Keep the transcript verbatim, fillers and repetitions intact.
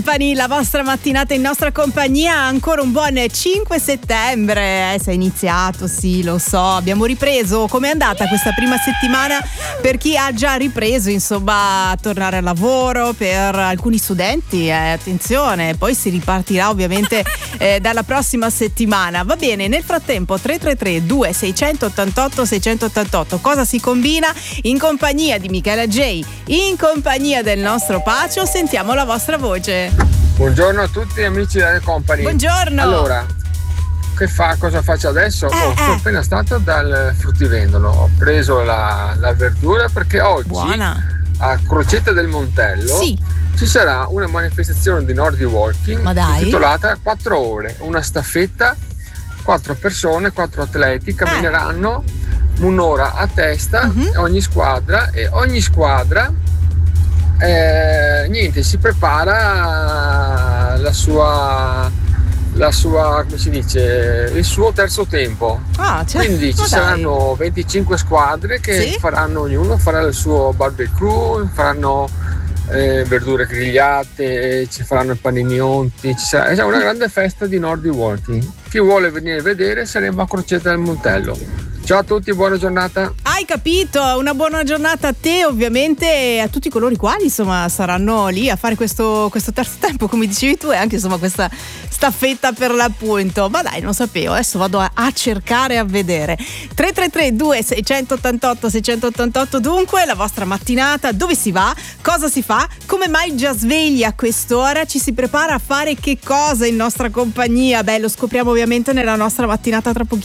La vostra mattinata in nostra compagnia, ancora un buon cinque settembre, eh, si è iniziato, sì, lo so, abbiamo ripreso. Com'è andata questa prima settimana per chi ha già ripreso, insomma, a tornare al lavoro? Per alcuni studenti, eh, attenzione, poi si ripartirà ovviamente eh, dalla prossima settimana. Va bene, nel frattempo tre tre tre due sei otto otto sei otto otto, cosa si combina? In compagnia di Michela J, in compagnia del nostro Pacio, sentiamo la vostra voce. Buongiorno a tutti amici della Company. Buongiorno. Allora, che fa? Cosa faccio adesso? Eh, oh, sono eh. appena stato dal fruttivendolo. Ho preso la, la verdura perché oggi Buona. a Crocetta del Montello Sì. ci sarà una manifestazione di Nordic Walking Ma dai. intitolata quattro ore, una staffetta, quattro persone, quattro atleti cammineranno un'ora a testa, Mhm. ogni squadra, e ogni squadra Eh, niente, si prepara la sua la sua come si dice il suo terzo tempo. Ah, cioè, Quindi ci ma dai. saranno venticinque squadre che Sì? faranno, ognuno farà il suo barbecue, faranno eh, verdure grigliate, ci faranno i panini onti, ci sarà, è una grande festa di Nordic Walking. Chi vuole venire a vedere saremo a Crocetta del Montello. Ciao a tutti, buona giornata. Hai capito, una buona giornata a te, ovviamente, e a tutti coloro i quali insomma saranno lì a fare questo, questo terzo tempo, come dicevi tu, e anche insomma questa staffetta per l'appunto. Ma dai, non sapevo, adesso vado a, a cercare, a vedere. tre tre tre due sei otto otto sei otto otto, dunque la vostra mattinata, dove si va, cosa si fa, come mai già svegli a quest'ora, ci si prepara a fare che cosa in nostra compagnia? Beh, lo scopriamo ovviamente nella nostra mattinata tra pochissimo.